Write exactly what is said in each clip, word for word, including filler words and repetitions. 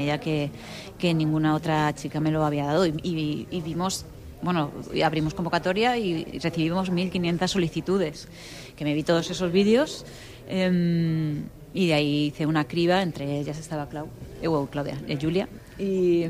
ella que, que ninguna otra chica me lo había dado y, y, y vimos, bueno, abrimos convocatoria y recibimos mil quinientas solicitudes, que me vi todos esos vídeos eh, y de ahí hice una criba, entre ellas estaba Clau, eh, bueno, Claudia, eh, Julia y...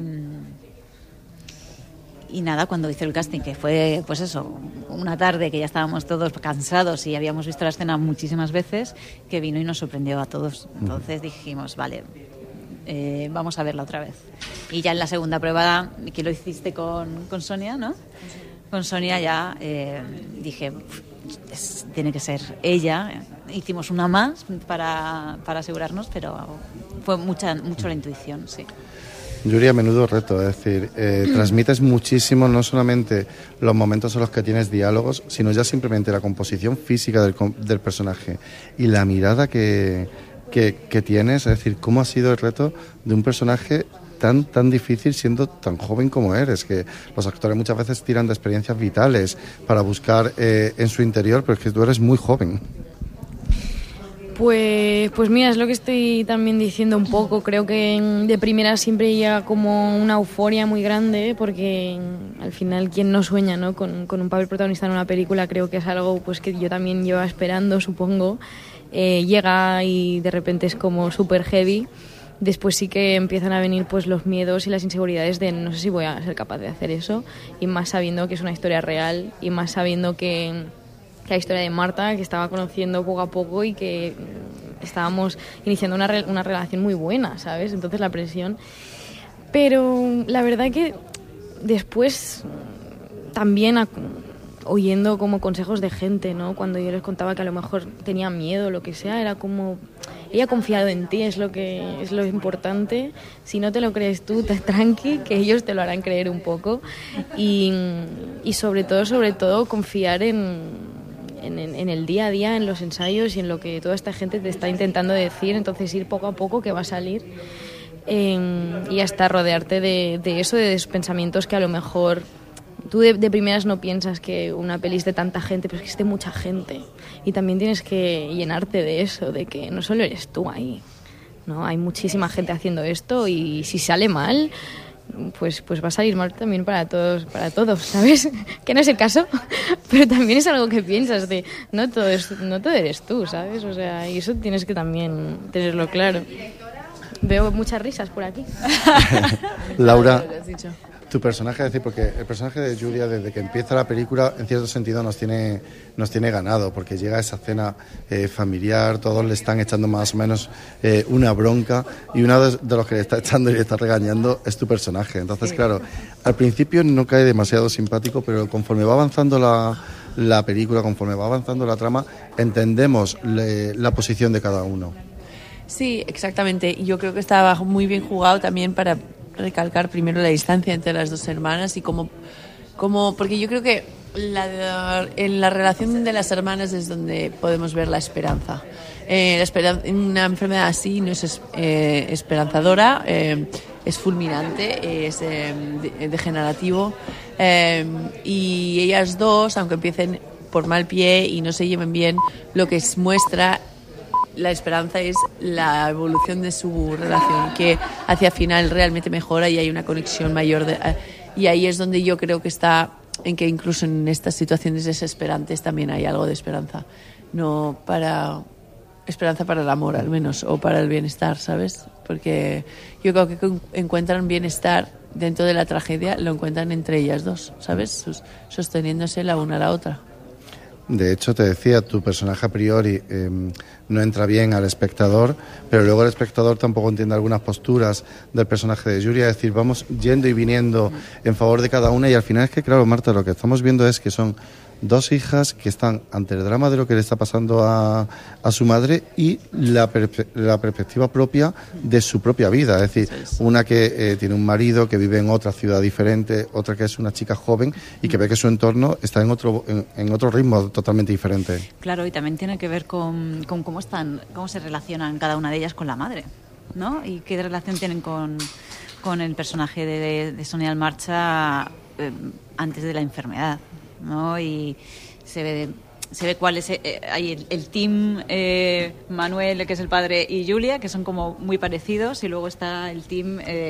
Y nada, cuando hice el casting, que fue, pues eso, una tarde que ya estábamos todos cansados y habíamos visto la escena muchísimas veces, que vino y nos sorprendió a todos. Entonces dijimos, vale, eh, vamos a verla otra vez. Y ya en la segunda prueba, que lo hiciste con, con Sonia, ¿no? Con Sonia ya eh, dije, es, tiene que ser ella. Hicimos una más para, para asegurarnos, pero fue mucha, mucho la intuición, sí. Julia, menudo reto, es decir, eh, transmites muchísimo, no solamente los momentos en los que tienes diálogos, sino ya simplemente la composición física del, del personaje y la mirada que, que, que tienes, es decir, cómo ha sido el reto de un personaje tan tan difícil siendo tan joven como eres, que los actores muchas veces tiran de experiencias vitales para buscar eh, en su interior, pero es que tú eres muy joven. Pues, pues mira, es lo que estoy también diciendo un poco. Creo que de primera siempre llega como una euforia muy grande, porque al final quien no sueña, ¿no? con, con un papel protagonista en una película, creo que es algo pues que yo también llevo esperando, supongo. Eh, llega y de repente es como súper heavy. Después sí que empiezan a venir pues los miedos y las inseguridades de no sé si voy a ser capaz de hacer eso, y más sabiendo que es una historia real y más sabiendo que... la historia de Marta, que estaba conociendo poco a poco y que estábamos iniciando una, re- una relación muy buena, ¿sabes? Entonces la presión... Pero la verdad que después también a, oyendo como consejos de gente, ¿no? Cuando yo les contaba que a lo mejor tenía miedo o lo que sea, era como... Ella ha confiado en ti, es lo que es lo importante. Si no te lo crees tú, te tranqui, que ellos te lo harán creer un poco. Y, y sobre todo, sobre todo, confiar en... En, en el día a día, en los ensayos y en lo que toda esta gente te está intentando decir. Entonces ir poco a poco, que va a salir, eh, y hasta rodearte de, de eso, de esos pensamientos que a lo mejor tú de, de primeras no piensas que una peli es de tanta gente, pero es que es de mucha gente, y también tienes que llenarte de eso, de que no solo eres tú ahí, ¿no? Hay muchísima gente haciendo esto, y si sale mal, pues pues va a salir mal también para todos, para todos, ¿sabes? Que no es el caso, pero también es algo que piensas de no todo es, no todo eres tú, ¿sabes? O sea, y eso tienes que también tenerlo claro. Veo muchas risas por aquí. Laura, tu personaje, es decir, porque el personaje de Julia, desde que empieza la película, en cierto sentido nos tiene nos tiene ganado, porque llega a esa cena eh, familiar, todos le están echando más o menos eh, una bronca, y uno de, de los que le está echando y le está regañando es tu personaje. Entonces, sí, claro, al principio no cae demasiado simpático, pero conforme va avanzando la, la película, conforme va avanzando la trama, entendemos le, la posición de cada uno. Sí, exactamente. Y yo creo que estaba muy bien jugado también para recalcar primero la distancia entre las dos hermanas y cómo, cómo porque yo creo que la, en la relación de las hermanas es donde podemos ver la esperanza. Eh, la esperanza una enfermedad así no es eh, esperanzadora, eh, es fulminante, es eh, de, degenerativo, eh, y ellas dos, aunque empiecen por mal pie y no se lleven bien, lo que muestra la esperanza es la evolución de su relación, que hacia final realmente mejora y hay una conexión mayor de, y ahí es donde yo creo que está, en que incluso en estas situaciones desesperantes también hay algo de esperanza, no para esperanza para el amor al menos, o para el bienestar, ¿sabes? Porque yo creo que encuentran bienestar dentro de la tragedia, lo encuentran entre ellas dos, ¿sabes? Sosteniéndose la una a la otra. De hecho, te decía, tu personaje a priori eh, no entra bien al espectador, pero luego el espectador tampoco entiende algunas posturas del personaje de Julia, es decir, vamos yendo y viniendo en favor de cada una, y al final es que, claro, Marta, lo que estamos viendo es que son dos hijas que están ante el drama de lo que le está pasando a, a su madre y la, perpe- la perspectiva propia de su propia vida. Es decir, una que eh, tiene un marido que vive en otra ciudad diferente, otra que es una chica joven y que ve que su entorno está en otro en, en otro ritmo totalmente diferente. Claro, y también tiene que ver con, con cómo están, cómo se relacionan cada una de ellas con la madre, ¿no? Y qué relación tienen con, con el personaje de, de, de Sonia Almarcha eh, antes de la enfermedad, ¿no? Y se ve se ve cuál es eh, hay el, el team eh, Manuel, que es el padre, y Julia, que son como muy parecidos, y luego está el team eh,